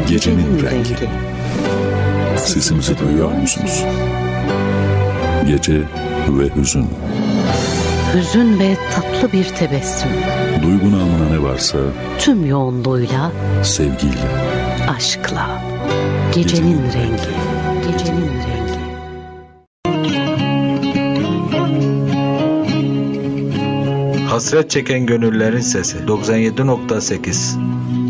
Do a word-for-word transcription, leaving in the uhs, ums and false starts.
Gecenin rengi. Sesimizi duyuyor musunuz? Gece ve hüzün. Hüzün ve tatlı bir tebessüm. Duygu namına ne varsa tüm yoğunluğuyla, sevgiyle, aşkla. Gecenin, Gecenin rengi. Gecenin rengi. Hasret çeken gönüllerin sesi doksan yedi nokta sekiz.